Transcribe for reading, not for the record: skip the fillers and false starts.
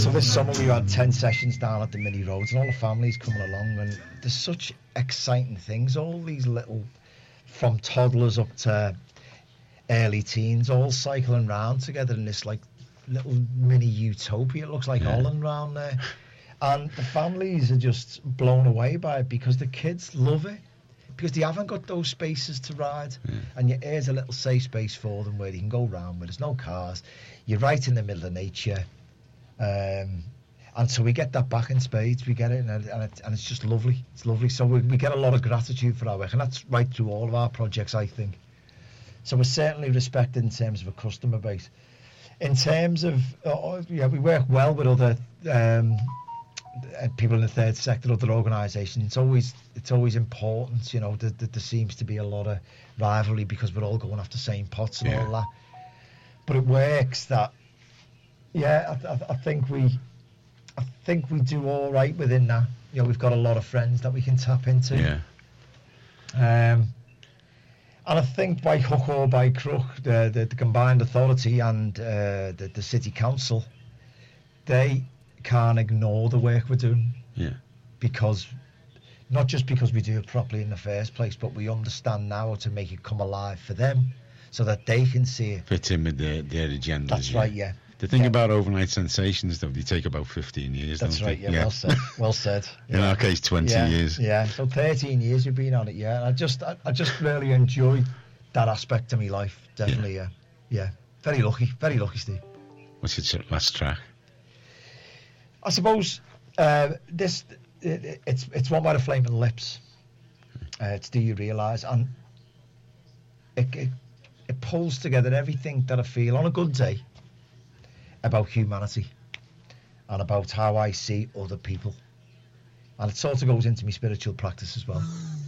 So this summer we had 10 sessions down at the mini roads, and all the families coming along, and there's such exciting things. All these little, from toddlers up to early teens, all cycling round together in this like little mini utopia. It looks like Holland round there, and the families are just blown away by it because the kids love it, because they haven't got those spaces to ride, and here's a little safe space for them where they can go round where there's no cars. You're right in the middle of nature. And so we get that back in spades. We get it, and it's just lovely. It's lovely. So we get a lot of gratitude for our work, and that's right through all of our projects, I think. So we're certainly respected in terms of a customer base. In terms of, we work well with other people in the third sector, other organisations. It's always important, you know, that there seems to be a lot of rivalry because we're all going after the same pots and all that. But it works that. Yeah, I think we do all right within that. You know, we've got a lot of friends that we can tap into. Yeah. And I think by hook or by crook, the combined authority and the city council, they can't ignore the work we're doing. Yeah. Because not just because we do it properly in the first place, but we understand now how to make it come alive for them, so that they can see it. Fit in with their agendas. That's right. Yeah. The thing about overnight sensations, though, they take about 15 years. That's don't right. they? Yeah, well said. Well said. In our case, 20 years. Yeah. So 13 years we've been on it. Yeah. And I just really enjoy that aspect of my life. Definitely. Yeah. Very lucky, Steve. What's your last track? I suppose it's one by the Flaming Lips. It's Do You Realise? And it pulls together everything that I feel on a good day about humanity and about how I see other people, and it sort of goes into my spiritual practice as well.